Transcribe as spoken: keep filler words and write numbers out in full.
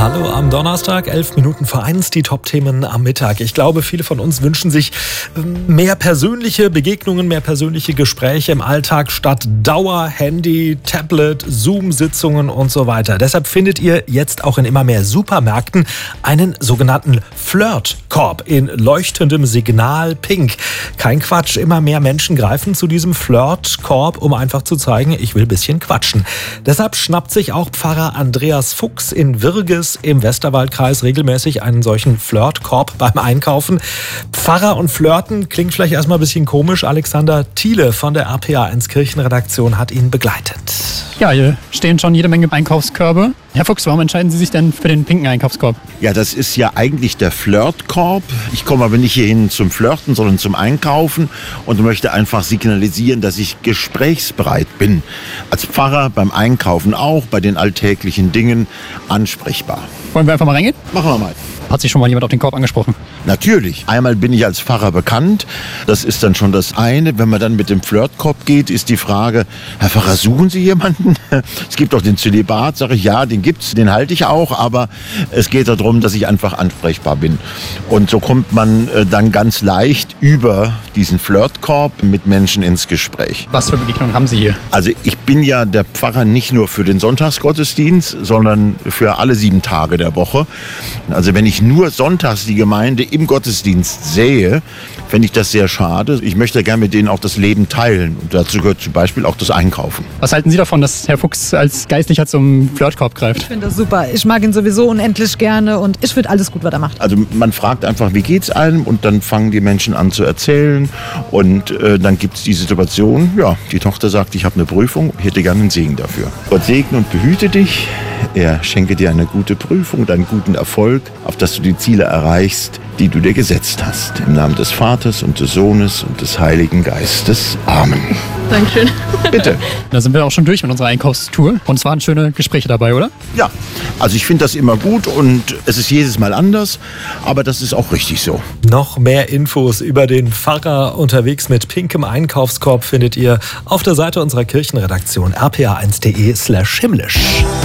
Hallo am Donnerstag, elf Minuten vor eins, die Top-Themen am Mittag. Ich glaube, viele von uns wünschen sich mehr persönliche Begegnungen, mehr persönliche Gespräche im Alltag statt Dauer, Handy, Tablet, Zoom-Sitzungen und so weiter. Deshalb findet ihr jetzt auch in immer mehr Supermärkten einen sogenannten Flirt-Korb in leuchtendem Signal Pink. Kein Quatsch, immer mehr Menschen greifen zu diesem Flirt-Korb, um einfach zu zeigen, ich will ein bisschen quatschen. Deshalb schnappt sich auch Pfarrer Andreas Fuchs in Wirges im Westerwaldkreis regelmäßig einen solchen Flirt-Korb beim Einkaufen. Pfarrer und Flirten klingt vielleicht erstmal ein bisschen komisch. Alexander Thiele von der R P A eins Kirchenredaktion hat ihn begleitet. Ja, hier stehen schon jede Menge Einkaufskörbe. Herr Fuchs, warum entscheiden Sie sich denn für den pinken Einkaufskorb? Ja, das ist ja eigentlich der Flirtkorb. Ich komme aber nicht hierhin zum Flirten, sondern zum Einkaufen und möchte einfach signalisieren, dass ich gesprächsbereit bin. Als Pfarrer beim Einkaufen auch, bei den alltäglichen Dingen ansprechbar. Wollen wir einfach mal reingehen? Machen wir mal. Hat sich schon mal jemand auf den Korb angesprochen? Natürlich. Einmal bin ich als Pfarrer bekannt. Das ist dann schon das eine. Wenn man dann mit dem Flirtkorb geht, ist die Frage, Herr Pfarrer, suchen Sie jemanden? Es gibt auch den Zölibat, sage ich, ja, den gibt's, den halte ich auch, aber es geht darum, dass ich einfach ansprechbar bin. Und so kommt man dann ganz leicht über diesen Flirtkorb mit Menschen ins Gespräch. Was für Begegnungen haben Sie hier? Also ich bin ja der Pfarrer nicht nur für den Sonntagsgottesdienst, sondern für alle sieben Tage der Woche. Also wenn ich nur sonntags die Gemeinde im Gottesdienst sehe, fände ich das sehr schade. Ich möchte gerne mit denen auch das Leben teilen. Und dazu gehört zum Beispiel auch das Einkaufen. Was halten Sie davon, dass Herr Fuchs als Geistlicher zum Flirtkorb greift? Ich finde das super. Ich mag ihn sowieso unendlich gerne und ich finde alles gut, was er macht. Also man fragt einfach, wie geht's einem? Und dann fangen die Menschen an zu erzählen. Und äh, dann gibt es die Situation, ja, die Tochter sagt, ich habe eine Prüfung, ich hätte gerne einen Segen dafür. Gott segne und behüte dich. Er schenke dir eine gute Prüfung und einen guten Erfolg, auf dass du die Ziele erreichst, die du dir gesetzt hast. Im Namen des Vaters und des Sohnes und des Heiligen Geistes. Amen. Dankeschön. Bitte. Da sind wir auch schon durch mit unserer Einkaufstour. Und es waren schöne Gespräche dabei, oder? Ja, also ich finde das immer gut und es ist jedes Mal anders, aber das ist auch richtig so. Noch mehr Infos über den Pfarrer unterwegs mit pinkem Einkaufskorb findet ihr auf der Seite unserer Kirchenredaktion r p a eins punkt d e slash himmlisch.